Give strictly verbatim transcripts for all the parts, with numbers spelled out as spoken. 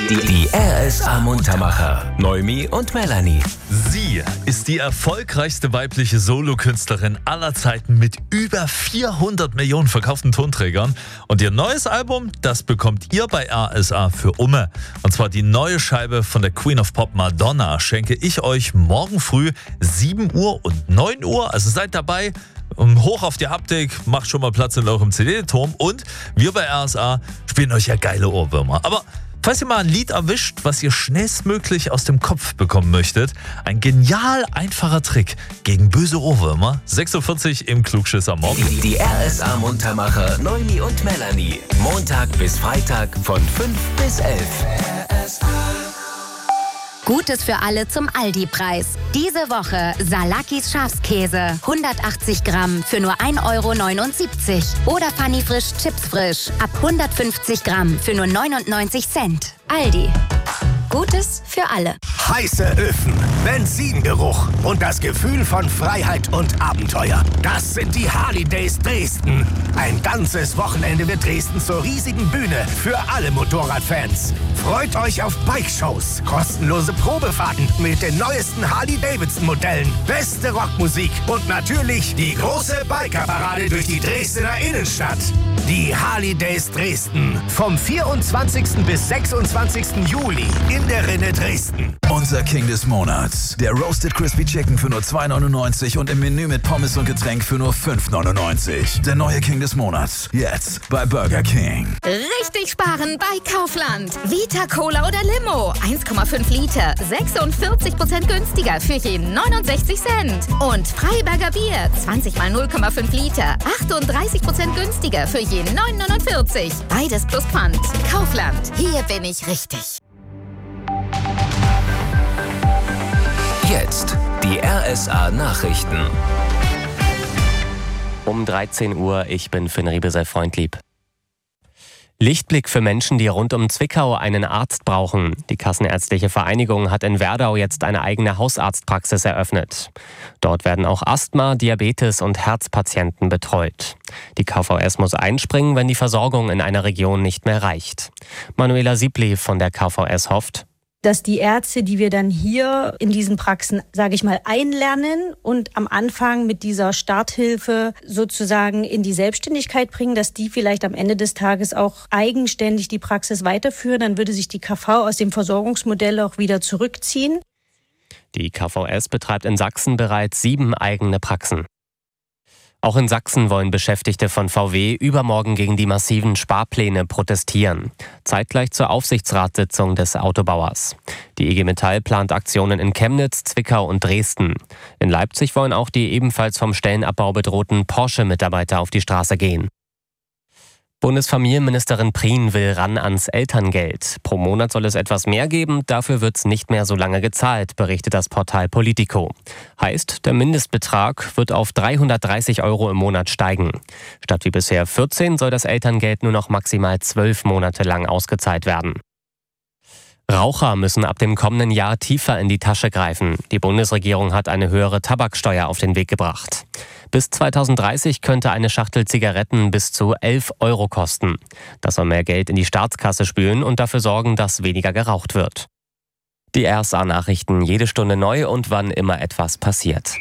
Die, die R S A Muntermacher. Noemi und Melanie. Sie ist die erfolgreichste weibliche Solokünstlerin aller Zeiten mit über vierhundert Millionen verkauften Tonträgern. Und ihr neues Album, das bekommt ihr bei R S A für Umme. Und zwar die neue Scheibe von der Queen of Pop Madonna schenke ich euch morgen früh sieben Uhr und neun Uhr. Also seid dabei. Hoch auf die Haptik, macht schon mal Platz in eurem C D-Turm und wir bei R S A spielen euch ja geile Ohrwürmer. Aber falls ihr mal ein Lied erwischt, was ihr schnellstmöglich aus dem Kopf bekommen möchtet, ein genial einfacher Trick gegen böse Ohrwürmer. sechs Uhr vierzig im Klugschisser Morgen. Die, die R S A Muntermacher Noemi und Melanie. Montag bis Freitag von fünf bis elf. R S A. Gutes für alle zum Aldi-Preis. Diese Woche Salakis Schafskäse, hundertachtzig Gramm für nur ein Euro neunundsiebzig. Oder Fanny Frisch Chips Frisch, ab hundertfünfzig Gramm für nur neunundneunzig Cent. Aldi. Gutes für alle. Heiße Öfen, Benzingeruch und das Gefühl von Freiheit und Abenteuer. Das sind die Harley Days Dresden. Ein ganzes Wochenende wird Dresden zur riesigen Bühne für alle Motorradfans. Freut euch auf Bike-Shows, kostenlose Probefahrten mit den neuesten Harley-Davidson-Modellen, beste Rockmusik und natürlich die große Bikerparade durch die Dresdner Innenstadt. Die Harley Days Dresden vom vierundzwanzigsten bis sechsundzwanzigsten Juli in der Rinne Dresden. Unser King des Monats. Der Roasted Crispy Chicken für nur zwei neunundneunzig und im Menü mit Pommes und Getränk für nur fünf neunundneunzig. Der neue King des Monats. Jetzt bei Burger King. Richtig sparen bei Kaufland. Vita Cola oder Limo. eins Komma fünf Liter. sechsundvierzig Prozent günstiger für jeden neunundsechzig Cent. Und Freiberger Bier. zwanzig mal null Komma fünf Liter. achtunddreißig Prozent günstiger für jeden neun neunundvierzig. Beides plus Pfand. Kaufland. Hier bin ich richtig. Jetzt die R S A Nachrichten. Um dreizehn Uhr, ich bin Finn Riebe, Freundlieb. Lichtblick für Menschen, die rund um Zwickau einen Arzt brauchen. Die Kassenärztliche Vereinigung hat in Werdau jetzt eine eigene Hausarztpraxis eröffnet. Dort werden auch Asthma-, Diabetes- und Herzpatienten betreut. Die K V S muss einspringen, wenn die Versorgung in einer Region nicht mehr reicht. Manuela Siebli von der K V S hofft, dass die Ärzte, die wir dann hier in diesen Praxen, sage ich mal, einlernen und am Anfang mit dieser Starthilfe sozusagen in die Selbstständigkeit bringen, dass die vielleicht am Ende des Tages auch eigenständig die Praxis weiterführen. Dann würde sich die K V aus dem Versorgungsmodell auch wieder zurückziehen. Die K V S betreibt in Sachsen bereits sieben eigene Praxen. Auch in Sachsen wollen Beschäftigte von V W übermorgen gegen die massiven Sparpläne protestieren. Zeitgleich zur Aufsichtsratssitzung des Autobauers. Die I G Metall plant Aktionen in Chemnitz, Zwickau und Dresden. In Leipzig wollen auch die ebenfalls vom Stellenabbau bedrohten Porsche-Mitarbeiter auf die Straße gehen. Bundesfamilienministerin Prien will ran ans Elterngeld. Pro Monat soll es etwas mehr geben, dafür wird es nicht mehr so lange gezahlt, berichtet das Portal Politico. Heißt, der Mindestbetrag wird auf dreihundertdreißig Euro im Monat steigen. Statt wie bisher vierzehn soll das Elterngeld nur noch maximal zwölf Monate lang ausgezahlt werden. Raucher müssen ab dem kommenden Jahr tiefer in die Tasche greifen. Die Bundesregierung hat eine höhere Tabaksteuer auf den Weg gebracht. Bis zweitausenddreißig könnte eine Schachtel Zigaretten bis zu elf Euro kosten. Das soll mehr Geld in die Staatskasse spülen und dafür sorgen, dass weniger geraucht wird. Die R S A-Nachrichten jede Stunde neu und wann immer etwas passiert.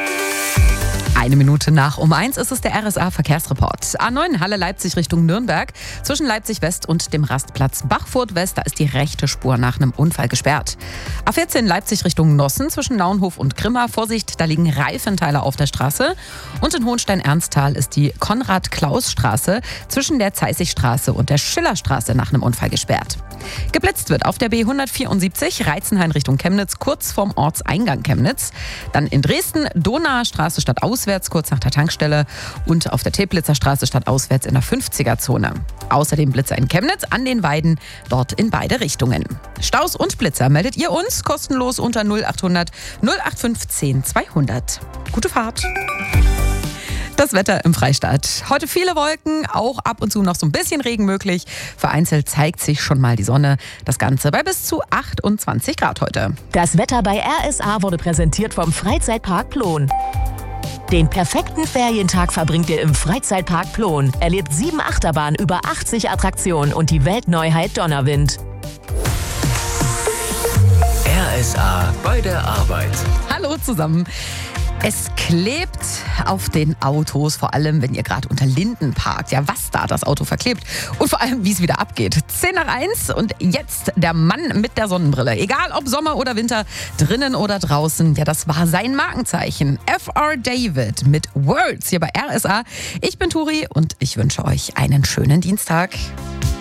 Eine Minute nach um eins ist es der R S A-Verkehrsreport. A neun Halle Leipzig Richtung Nürnberg. Zwischen Leipzig West und dem Rastplatz Bachfurt West, da ist die rechte Spur nach einem Unfall gesperrt. A vierzehn Leipzig Richtung Nossen zwischen Naunhof und Grimma. Vorsicht, da liegen Reifenteile auf der Straße. Und in Hohenstein-Ernsthal ist die Konrad-Klaus-Straße zwischen der Zeißigstraße und der Schillerstraße nach einem Unfall gesperrt. Geblitzt wird auf der B hundertvierundsiebzig Reizenhain Richtung Chemnitz, kurz vorm Ortseingang Chemnitz. Dann in Dresden Donauer Straße stadtauswärts, kurz nach der Tankstelle, und auf der Teplitzer Straße stadtauswärts in der fünfziger-Zone. Außerdem Blitzer in Chemnitz an den Weiden, dort in beide Richtungen. Staus und Blitzer meldet ihr uns kostenlos unter null achthundert null achtundfünfzig zehn zweihundert. Gute Fahrt! Das Wetter im Freistaat. Heute viele Wolken, auch ab und zu noch so ein bisschen Regen möglich. Vereinzelt zeigt sich schon mal die Sonne. Das Ganze bei bis zu achtundzwanzig Grad heute. Das Wetter bei R S A wurde präsentiert vom Freizeitpark Plon. Den perfekten Ferientag verbringt ihr im Freizeitpark Plon. Erlebt sieben Achterbahnen, über achtzig Attraktionen und die Weltneuheit Donnerwind. R S A bei der Arbeit. Hallo zusammen. Es klebt auf den Autos, vor allem wenn ihr gerade unter Linden parkt. Ja, was da das Auto verklebt und vor allem, wie es wieder abgeht. zehn nach eins und jetzt der Mann mit der Sonnenbrille. Egal ob Sommer oder Winter, drinnen oder draußen. Ja, das war sein Markenzeichen. F R David mit Words hier bei R S A. Ich bin Turi und ich wünsche euch einen schönen Dienstag.